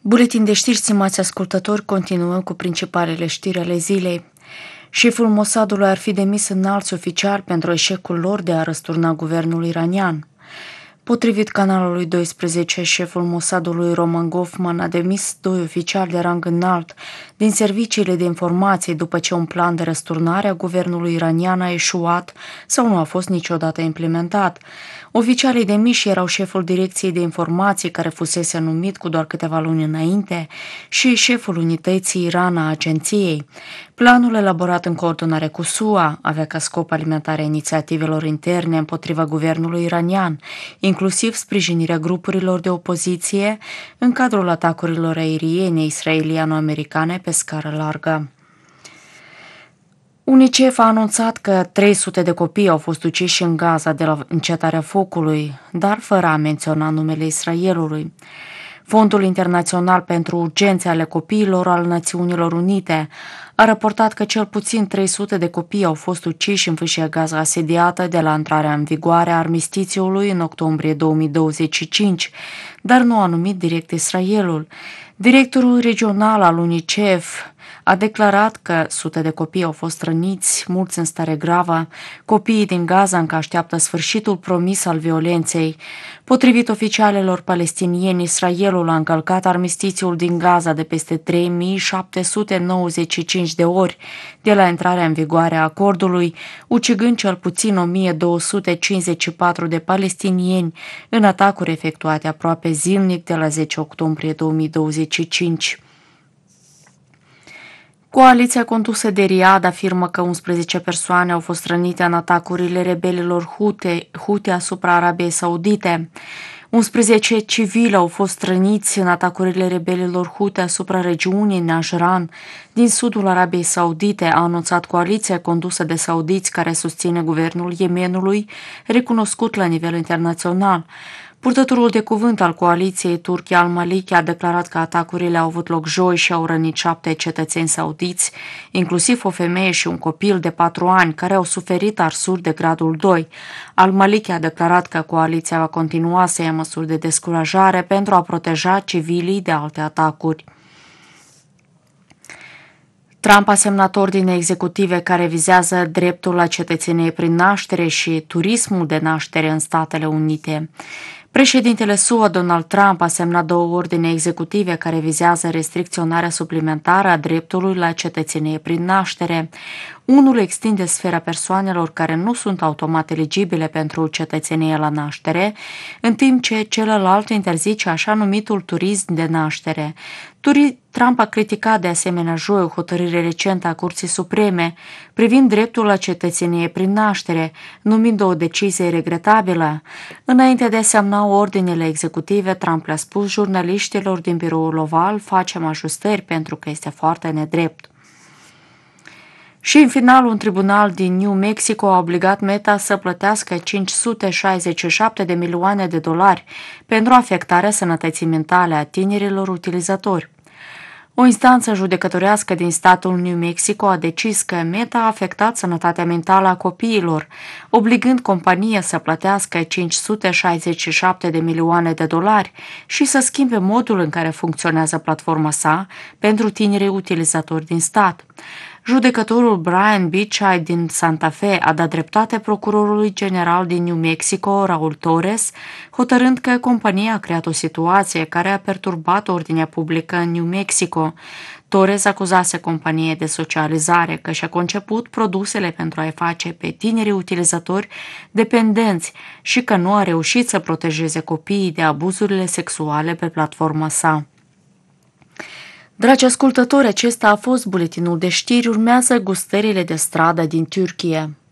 Buletin de știri, stimați ascultători, continuăm cu principalele știri ale zilei. Șeful Mossadului ar fi demis înalți oficiali pentru eșecul lor de a răsturna guvernul iranian. Potrivit canalului 12, șeful Mossadului Roman Goffman a demis 2 oficiali de rang înalt din serviciile de informații după ce un plan de răsturnare a guvernului iranian a eșuat sau nu a fost niciodată implementat. Oficialii demiși erau șeful direcției de informații, care fusese numit cu doar câteva luni înainte, și șeful unității Iran a agenției. Planul, elaborat în coordonare cu SUA, avea ca scop alimentarea inițiativelor interne împotriva guvernului iranian, inclusiv sprijinirea grupurilor de opoziție în cadrul atacurilor aeriene israeliano-americane pe scară largă. UNICEF a anunțat că 300 de copii au fost uciși în Gaza de la încetarea focului, dar fără a menționa numele Israelului. Fondul Internațional pentru Urgențe ale Copiilor al Națiunilor Unite a raportat că cel puțin 300 de copii au fost uciși în fâșia Gaza asediată de la intrarea în vigoare a armistițiului în octombrie 2025, dar nu a numit direct Israelul. Directorul regional al UNICEF a declarat că sute de copii au fost răniți, mulți în stare gravă. Copiii din Gaza încă așteaptă sfârșitul promis al violenței. Potrivit oficialelor palestinieni, Israelul a încălcat armistițiul din Gaza de peste 3795 de ori de la intrarea în vigoare a acordului, ucigând cel puțin 1254 de palestinieni în atacuri efectuate aproape zilnic de la 10 octombrie 2025. Coaliția condusă de Riad afirmă că 11 persoane au fost rănite în atacurile rebelilor Huthi asupra Arabiei Saudite. 11 civili au fost răniți în atacurile rebelilor Huthi asupra regiunii Najran din sudul Arabiei Saudite, a anunțat coaliția condusă de saudiți care susține guvernul Yemenului, recunoscut la nivel internațional. Purtătorul de cuvânt al coaliției, Turki al-Maliki, a declarat că atacurile au avut loc joi și au rănit 7 cetățeni saudiți, inclusiv o femeie și un copil de 4 ani, care au suferit arsuri de gradul 2. Al-Maliki a declarat că coaliția va continua să ia măsuri de descurajare pentru a proteja civilii de alte atacuri. Trump a semnat ordine executive care vizează dreptul la cetățenie prin naștere și turismul de naștere în Statele Unite. Președintele SUA, Donald Trump, a semnat 2 ordine executive care vizează restricționarea suplimentară a dreptului la cetățenie prin naștere. Unul extinde sfera persoanelor care nu sunt automat eligibile pentru cetățenie la naștere, în timp ce celălalt interzice așa numitul turism de naștere. Trump a criticat de asemenea joi o hotărâre recentă a Curții Supreme privind dreptul la cetățenie prin naștere, numind-o o decizie regretabilă. Înainte de a semna ordinele executive, Trump le-a spus jurnaliștilor din biroul Oval: facem ajustări pentru că este foarte nedrept. Și în final, un tribunal din New Mexico a obligat Meta să plătească $567 de milioane pentru afectarea sănătății mentale a tinerilor utilizatori. O instanță judecătorească din statul New Mexico a decis că Meta a afectat sănătatea mentală a copiilor, obligând compania să plătească $567 de milioane și să schimbe modul în care funcționează platforma sa pentru tinerii utilizatori din stat. Judecătorul Brian Beachai din Santa Fe a dat dreptate procurorului general din New Mexico, Raul Torres, hotărând că compania a creat o situație care a perturbat ordinea publică în New Mexico. Torres acuzase compania de socializare că și-a conceput produsele pentru a-i face pe tinerii utilizatori dependenți și că nu a reușit să protejeze copiii de abuzurile sexuale pe platforma sa. Dragi ascultători, acesta a fost buletinul de știri. Urmează gustările de stradă din Turcia.